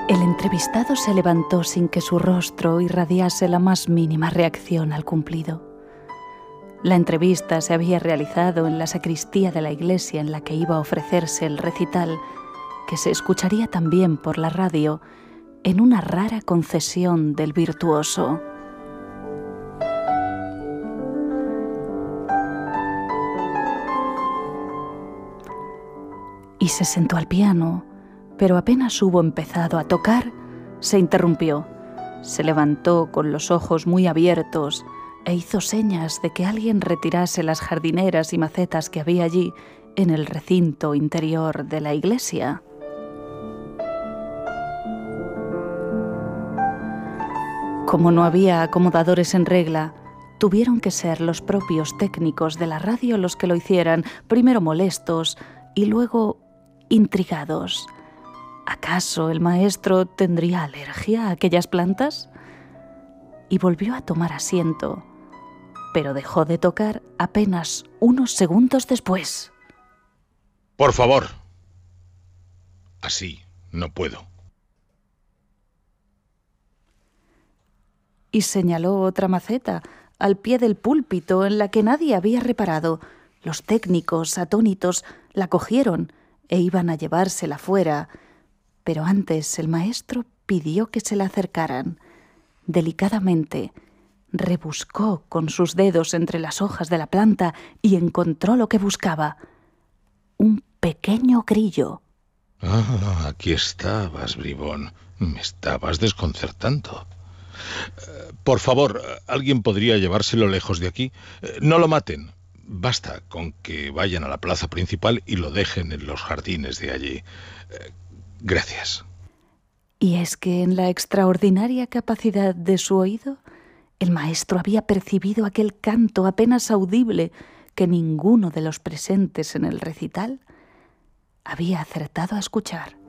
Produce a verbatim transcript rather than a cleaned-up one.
El entrevistado se levantó sin que su rostro irradiase la más mínima reacción al cumplido. La entrevista se había realizado en la sacristía de la iglesia en la que iba a ofrecerse el recital, que se escucharía también por la radio, en una rara concesión del virtuoso. Y se sentó al piano, pero apenas hubo empezado a tocar, se interrumpió. Se levantó con los ojos muy abiertos e hizo señas de que alguien retirase las jardineras y macetas que había allí en el recinto interior de la iglesia. Como no había acomodadores en regla, tuvieron que ser los propios técnicos de la radio los que lo hicieran, primero molestos y luego intrigados. ¿Acaso el maestro tendría alergia a aquellas plantas? Y volvió a tomar asiento, pero dejó de tocar apenas unos segundos después. Por favor. Así no puedo. Y señaló otra maceta al pie del púlpito en la que nadie había reparado. Los técnicos, atónitos, la cogieron e iban a llevársela fuera, pero antes el maestro pidió que se la acercaran. Delicadamente rebuscó con sus dedos entre las hojas de la planta y encontró lo que buscaba: un pequeño grillo. Ah, aquí estabas, bribón. Me estabas desconcertando. Por favor, ¿alguien podría llevárselo lejos de aquí? No lo maten. Basta con que vayan a la plaza principal y lo dejen en los jardines de allí. Gracias. Y es que en la extraordinaria capacidad de su oído, el maestro había percibido aquel canto apenas audible que ninguno de los presentes en el recital había acertado a escuchar.